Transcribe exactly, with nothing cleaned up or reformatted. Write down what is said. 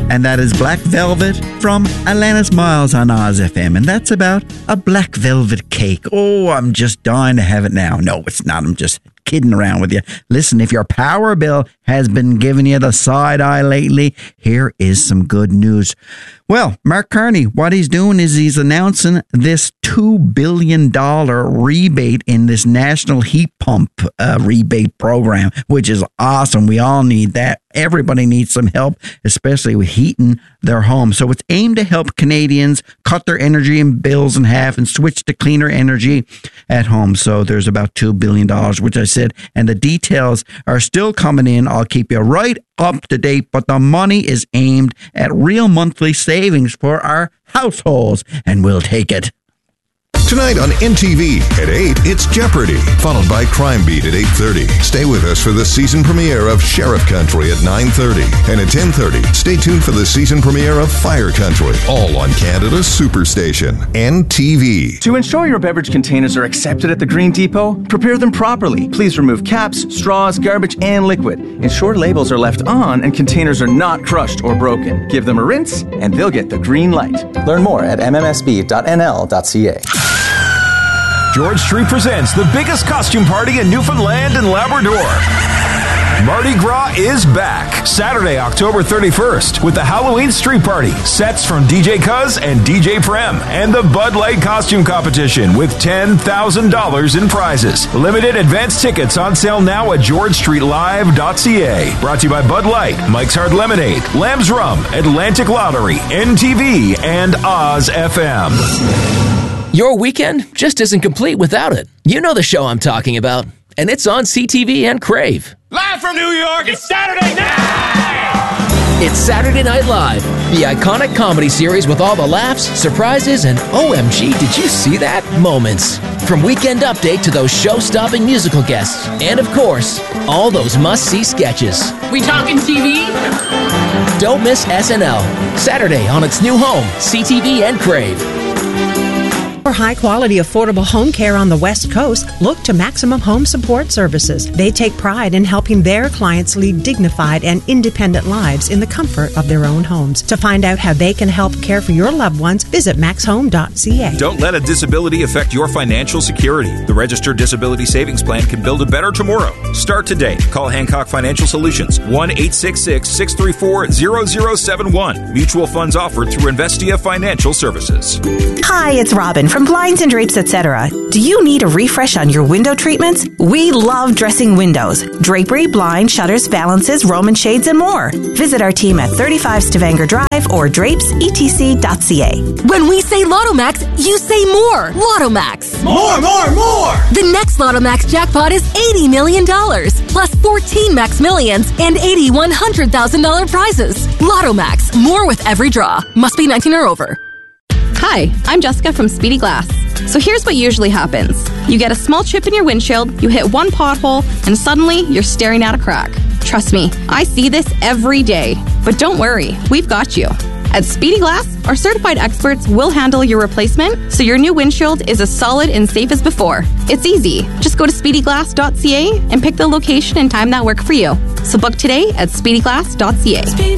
And that is Black Velvet from Alanis Miles on Oz F M. And that's about a black velvet cake. Oh, I'm just dying to have it now. No, it's not. I'm just kidding around with you. Listen, if your power bill has been giving you the side eye lately, here is some good news. Well, Mark Carney, what he's doing is he's announcing this two billion dollars rebate in this National Heat Pump uh, rebate program, which is awesome. We all need that. Everybody needs some help, especially with heating their home. So it's aimed to help Canadians cut their energy and bills in half and switch to cleaner energy at home. So there's about two billion dollars, which I said, and the details are still coming in. I'll keep you right up to date, but the money is aimed at real monthly savings for our households, and we'll take it. Tonight on M T V at eight, it's Jeopardy! Followed by Crime Beat at eight thirty. Stay with us for the season premiere of Sheriff Country at nine thirty. And at ten thirty, stay tuned for the season premiere of Fire Country, all on Canada's Superstation, M T V. To ensure your beverage containers are accepted at the Green Depot, prepare them properly. Please remove caps, straws, garbage, and liquid. Ensure labels are left on and containers are not crushed or broken. Give them a rinse, and they'll get the green light. Learn more at m m s b dot n l dot c a. George Street presents the biggest costume party in Newfoundland and Labrador. Mardi Gras is back Saturday, October thirty-first with the Halloween Street Party, sets from D J Cuz and D J Prem, and the Bud Light Costume Competition with ten thousand dollars in prizes. Limited advance tickets on sale now at george street live dot c a. Brought to you by Bud Light, Mike's Hard Lemonade, Lamb's Rum, Atlantic Lottery, N T V, and Oz F M. Your weekend just isn't complete without it. You know the show I'm talking about, and it's on C T V and Crave. Live from New York, it's Saturday night! It's Saturday Night Live, the iconic comedy series with all the laughs, surprises, and O M G, did you see that? Moments. From Weekend Update to those show-stopping musical guests, and of course, all those must-see sketches. We talking T V? Don't miss S N L, Saturday on its new home, C T V and Crave. For high-quality, affordable home care on the West Coast, look to Maximum Home Support Services. They take pride in helping their clients lead dignified and independent lives in the comfort of their own homes. To find out how they can help care for your loved ones, visit max home dot c a. Don't let a disability affect your financial security. The Registered Disability Savings Plan can build a better tomorrow. Start today. Call Hancock Financial Solutions, one eight six six, six three four, zero zero seven one. Mutual funds offered through Investia Financial Services. Hi, it's Robin from Blinds and Drapes, et cetera. Do you need a refresh on your window treatments? We love dressing windows. Drapery, blind, shutters, valances, Roman shades, and more. Visit our team at thirty-five Stavanger Drive or drapes e t c dot c a. When we say Lottomax, you say more. Lottomax. More, more, more! The next Lottomax jackpot is eighty million dollars, plus fourteen Max Millions and eighty one hundred thousand dollars prizes. Lottomax. More with every draw. Must be nineteen or over. Hi, I'm Jessica from Speedy Glass. So here's what usually happens. You get a small chip in your windshield, you hit one pothole, and suddenly you're staring at a crack. Trust me, I see this every day. But don't worry, we've got you. At Speedy Glass, our certified experts will handle your replacement so your new windshield is as solid and safe as before. It's easy. Just go to speedy glass dot c a and pick the location and time that work for you. So book today at speedy glass dot c a.